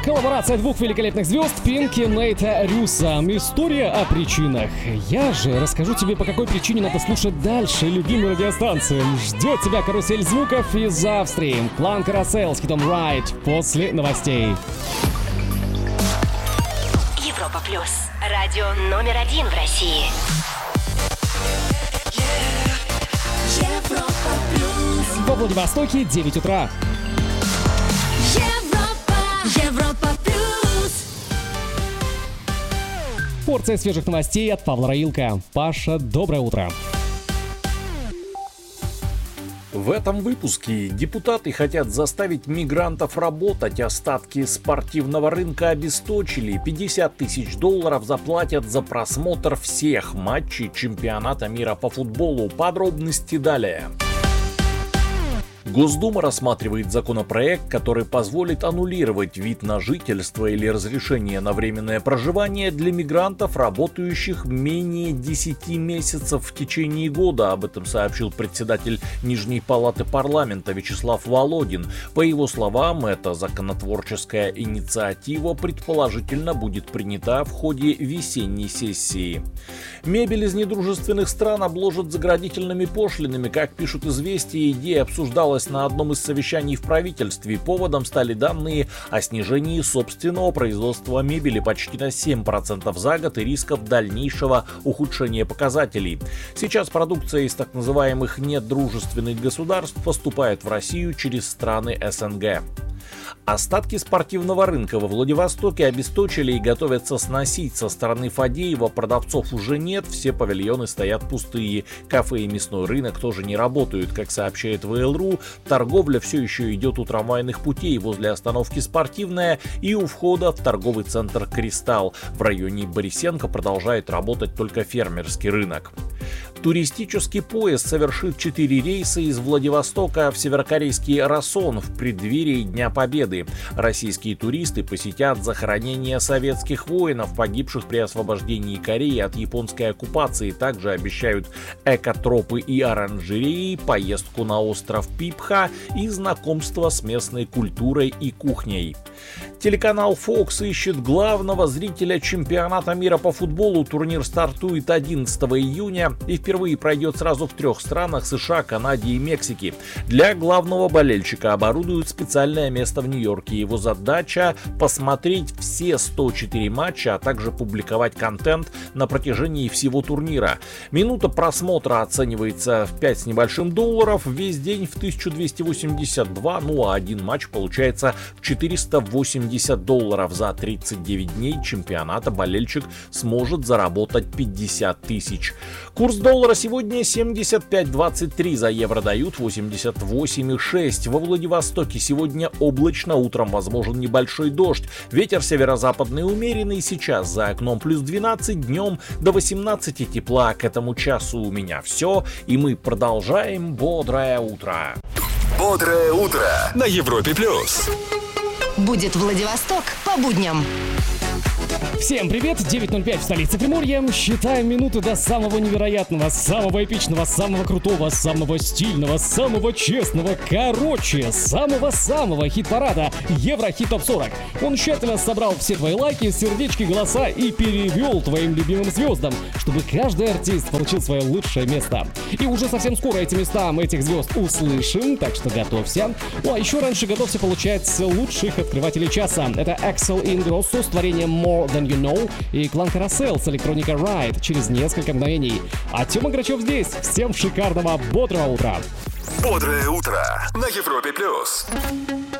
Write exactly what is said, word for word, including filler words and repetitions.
Коллаборация двух великолепных звезд Пинк и Нейта Рюса. История о причинах. Я же расскажу тебе, по какой причине надо слушать дальше любимую радиостанцию. Ждет тебя карусель звуков из Австрии. Клан Карасел с хитом Ride после новостей. Европа плюс. Радио номер один в России. Европа плюс. Во Владивостоке девять утра. Европа, Европа плюс. Порция свежих новостей от Павла Раилка. Паша, доброе утро. В этом выпуске депутаты хотят заставить мигрантов работать, остатки спортивного рынка обесточили, пятьдесят тысяч долларов заплатят за просмотр всех матчей чемпионата мира по футболу. Подробности далее. Госдума рассматривает законопроект, который позволит аннулировать вид на жительство или разрешение на временное проживание для мигрантов, работающих менее десяти месяцев в течение года. Об этом сообщил председатель Нижней палаты парламента Вячеслав Володин. По его словам, эта законотворческая инициатива предположительно будет принята в ходе весенней сессии. Мебель из недружественных стран обложат заградительными пошлинами. Как пишут «Известия», идея обсуждалась на одном из совещаний в правительстве. Поводом стали данные о снижении собственного производства мебели почти на семь процентов за год и рисков дальнейшего ухудшения показателей. Сейчас продукция из так называемых недружественных государств поступает в Россию через страны эс эн гэ. Остатки спортивного рынка во Владивостоке обесточили и готовятся сносить. Со стороны Фадеева продавцов уже нет, все павильоны стоят пустые. Кафе и мясной рынок тоже не работают. Как сообщает вэ эл ру, торговля все еще идет у трамвайных путей возле остановки «Спортивная» и у входа в торговый центр «Кристалл». В районе Борисенко продолжает работать только фермерский рынок. Туристический поезд совершит четыре рейса из Владивостока в северокорейский Расон в преддверии Дня Победы. Российские туристы посетят захоронение советских воинов, погибших при освобождении Кореи от японской оккупации. Также обещают экотропы и оранжереи, поездку на остров Пипха и знакомство с местной культурой и кухней. Телеканал Fox ищет главного зрителя чемпионата мира по футболу. Турнир стартует одиннадцатого июня и впервые пройдет сразу в трех странах: США, Канаде и Мексике. Для главного болельщика оборудуют специальное место в Нью-Йорке. Его задача — посмотреть все сто четыре матча, а также публиковать контент на протяжении всего турнира. Минута просмотра оценивается в пять с небольшим долларов, весь день в тысяча двести восемьдесят два, ну а один матч получается в четыреста восемьдесят долларов. За тридцать девять дней чемпионата болельщик сможет заработать пятьдесят тысяч. Курс доллара сегодня семьдесят пять двадцать три, за евро дают восемьдесят восемь шесть. Во Владивостоке сегодня облачно, утром возможен небольшой дождь. Ветер северо-западный умеренный, сейчас за окном плюс двенадцать, днем до восемнадцати тепла. К этому часу у меня все, и мы продолжаем бодрое утро. Бодрое утро на Европе плюс. Будет Владивосток по будням. Всем привет, девять ноль пять в столице Приморья. Считаем минуты до самого невероятного, самого эпичного, самого крутого, самого стильного, самого честного, короче, самого-самого хит-парада Еврохит топ сорок. Он тщательно собрал все твои лайки, сердечки, голоса и перевел твоим любимым звездам, чтобы каждый артист получил свое лучшее место. И уже совсем скоро эти места этих звезд услышим, так что готовься. Ну а еще раньше готовься получать лучших открывателей часа. Это Axel Ingrosso с творением More Than You Know и Клан Карасел с электроника Ride через несколько мгновений. А Тёма Грачев здесь. Всем шикарного, бодрого утра. Бодрое утро на Европе плюс.